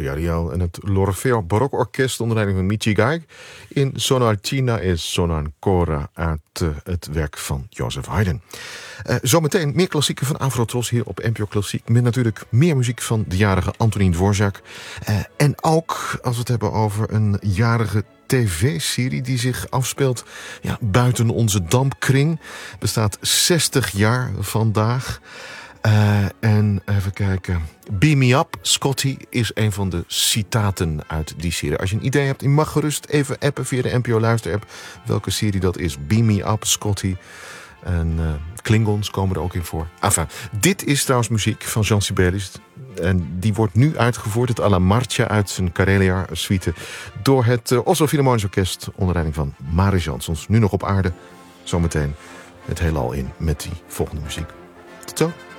Villarreal en het L'Orfeo Barokorkest onder leiding van Michi Gaig in Sono Alcina e Sono Ancora uit het werk van Joseph Haydn. Zometeen meer klassieken van Afrotros hier op NPO Klassiek, met natuurlijk meer muziek van de jarige Antonín Dvořák. En ook als we het hebben over een jarige tv-serie die zich afspeelt buiten onze dampkring. Bestaat 60 jaar vandaag. En even kijken. Beam Me Up, Scotty, is een van de citaten uit die serie. Als je een idee hebt, je mag gerust even appen via de NPO Luister-app welke serie dat is. Beam Me Up, Scotty. En Klingons komen er ook in voor. Enfin, dit is trouwens muziek van Jean Sibelius. En die wordt nu uitgevoerd, het Alla Marcia uit zijn Karelia-suite, door het Oslo Philharmonisch Orkest onder leiding van Maris Jansons. Nu nog op aarde, zometeen het heelal in met die volgende muziek. Tot zo.